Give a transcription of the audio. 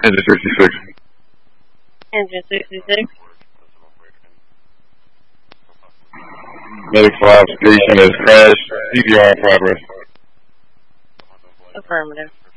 Engine 66. Engine 66. Medic 5 station has crashed. CPR in progress. Affirmative.